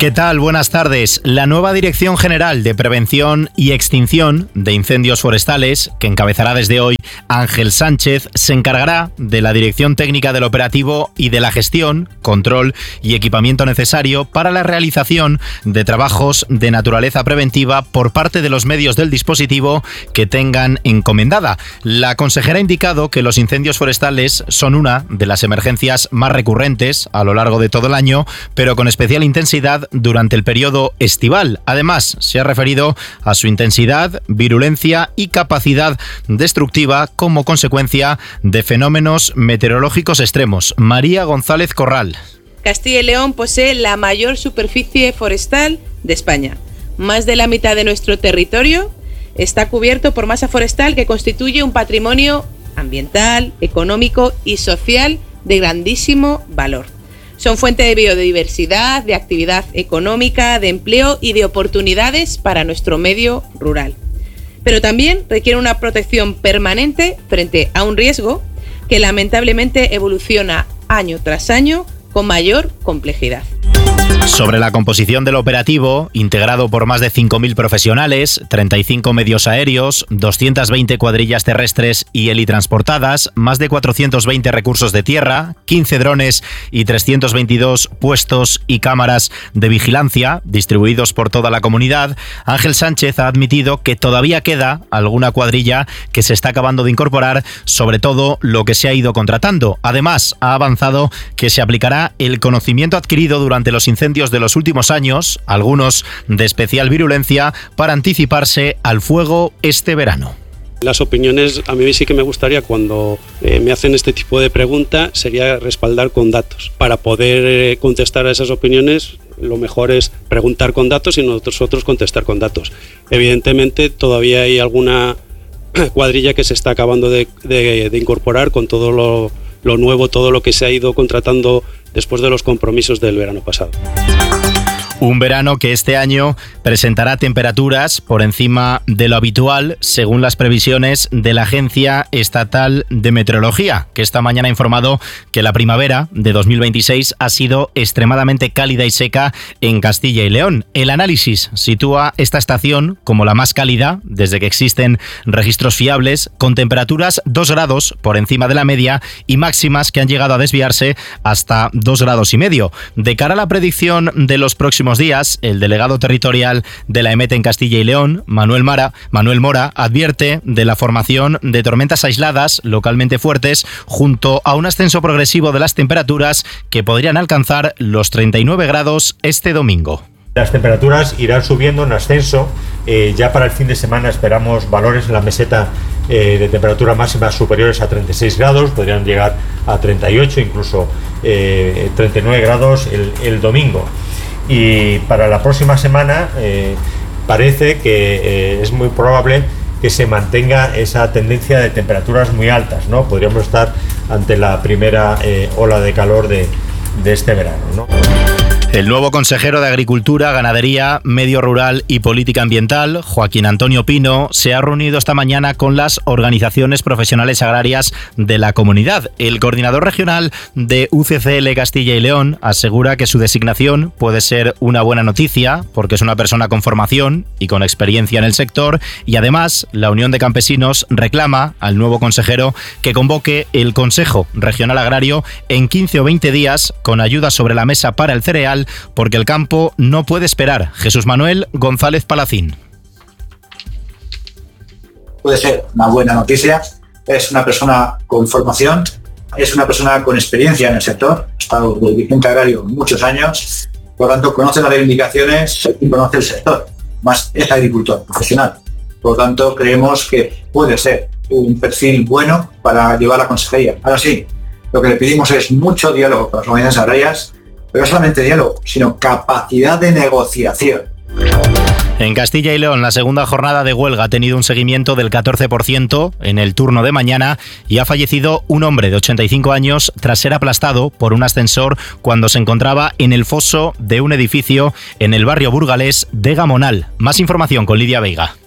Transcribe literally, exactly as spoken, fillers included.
¿Qué tal? Buenas tardes. La nueva Dirección General de Prevención y Extinción de Incendios Forestales, que encabezará desde hoy Ángel Sánchez, se encargará de la dirección técnica del operativo y de la gestión, control y equipamiento necesario para la realización de trabajos de naturaleza preventiva por parte de los medios del dispositivo que tengan encomendada. La consejera ha indicado que los incendios forestales son una de las emergencias más recurrentes a lo largo de todo el año, pero con especial intensidad durante el periodo estival. Además, se ha referido a su intensidad, virulencia y capacidad destructiva como consecuencia de fenómenos meteorológicos extremos. María González Corral. Castilla y León posee la mayor superficie forestal de España. Más de la mitad de nuestro territorio está cubierto por masa forestal que constituye un patrimonio ambiental, económico y social de grandísimo valor. Son fuente de biodiversidad, de actividad económica, de empleo y de oportunidades para nuestro medio rural. Pero también requiere una protección permanente frente a un riesgo que lamentablemente evoluciona año tras año con mayor complejidad. Sobre la composición del operativo, integrado por más de cinco mil profesionales, treinta y cinco medios aéreos, doscientas veinte cuadrillas terrestres y helitransportadas, más de cuatrocientos veinte recursos de tierra, quince drones y trescientos veintidós puestos y cámaras de vigilancia distribuidos por toda la comunidad, Ángel Sánchez ha admitido que todavía queda alguna cuadrilla que se está acabando de incorporar, sobre todo lo que se ha ido contratando. Además, ha avanzado que se aplicará el conocimiento adquirido durante los incendios de los últimos años, algunos de especial virulencia, para anticiparse al fuego este verano. Las opiniones, a mí sí que me gustaría, cuando eh, me hacen este tipo de pregunta, sería respaldar con datos. Para poder eh, contestar a esas opiniones, lo mejor es preguntar con datos y nosotros contestar con datos. Evidentemente, todavía hay alguna cuadrilla que se está acabando de, de, de incorporar con todo lo, lo nuevo, todo lo que se ha ido contratando después de los compromisos del verano pasado. Un verano que este año presentará temperaturas por encima de lo habitual, según las previsiones de la Agencia Estatal de Meteorología, que esta mañana ha informado que la primavera de dos mil veintiséis ha sido extremadamente cálida y seca en Castilla y León. El análisis sitúa esta estación como la más cálida desde que existen registros fiables, con temperaturas dos grados por encima de la media y máximas que han llegado a desviarse hasta dos grados y medio. De cara a la predicción de los próximos días, el delegado territorial de la EMET en Castilla y León, Manuel Mara, Manuel Mora, advierte de la formación de tormentas aisladas localmente fuertes junto a un ascenso progresivo de las temperaturas que podrían alcanzar los treinta y nueve grados este domingo. Las temperaturas irán subiendo en ascenso. Eh, ya para el fin de semana esperamos valores en la meseta eh, de temperatura máxima superiores a treinta y seis grados, podrían llegar a treinta y ocho, incluso eh, treinta y nueve grados el, el domingo. Y para la próxima semana eh, parece que eh, es muy probable que se mantenga esa tendencia de temperaturas muy altas, ¿no? Podríamos estar ante la primera eh, ola de calor de, de este verano, ¿no? El nuevo consejero de Agricultura, Ganadería, Medio Rural y Política Ambiental, Joaquín Antonio Pino, se ha reunido esta mañana con las organizaciones profesionales agrarias de la comunidad. El coordinador regional de U C C L Castilla y León asegura que su designación puede ser una buena noticia porque es una persona con formación y con experiencia en el sector, y además la Unión de Campesinos reclama al nuevo consejero que convoque el Consejo Regional Agrario en quince o veinte días con ayuda sobre la mesa para el cereal, porque el campo no puede esperar. Jesús Manuel González Palacín. Puede ser una buena noticia. Es una persona con formación, es una persona con experiencia en el sector, ha estado de dirigente agrario muchos años, por lo tanto conoce las reivindicaciones y conoce el sector, más es agricultor profesional. Por lo tanto, creemos que puede ser un perfil bueno para llevar la consejería. Ahora sí, lo que le pedimos es mucho diálogo con las comunidades agrarias, pero no solamente diálogo, sino capacidad de negociación. En Castilla y León, la segunda jornada de huelga ha tenido un seguimiento del catorce por ciento en el turno de mañana y ha fallecido un hombre de ochenta y cinco años tras ser aplastado por un ascensor cuando se encontraba en el foso de un edificio en el barrio burgalés de Gamonal. Más información con Lidia Veiga.